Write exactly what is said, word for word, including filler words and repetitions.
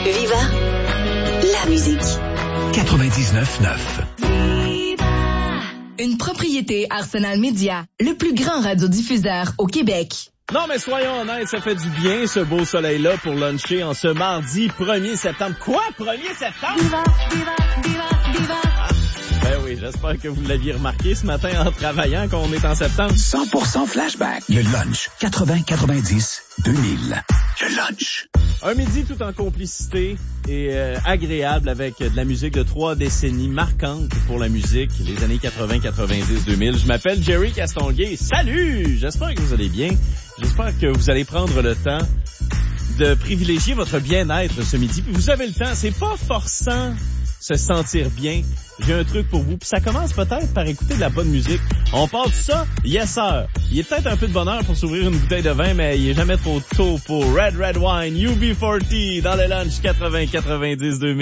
Viva, la musique. quatre-vingt-dix-neuf neuf. Une propriété Arsenal Média, le plus grand radiodiffuseur au Québec. Non, mais soyons honnêtes, ça fait du bien, ce beau soleil-là, pour luncher en ce mardi premier septembre. Quoi? premier septembre? Viva, viva, viva, viva. Ah, ben oui, j'espère que vous l'aviez remarqué ce matin en travaillant qu'on est en septembre. cent pour cent flashback. Le lunch. quatre-vingts quatre-vingt-dix deux mille. Le lunch. Un midi tout en complicité et euh, agréable avec de la musique de trois décennies marquantes pour la musique, les années quatre-vingts quatre-vingt-dix deux mille. Je m'appelle Jerry Castonguay. Salut! J'espère que vous allez bien. J'espère que vous allez prendre le temps de privilégier votre bien-être ce midi. Puis vous avez le temps, c'est pas forçant se sentir bien. J'ai un truc pour vous. Puis ça commence peut-être par écouter de la bonne musique. On part de ça, yes sir. Il est peut-être un peu de bonheur pour s'ouvrir une bouteille de vin, mais il est jamais trop tôt pour Red Red Wine U B quarante dans le lunch quatre-vingts quatre-vingt-dix deux mille.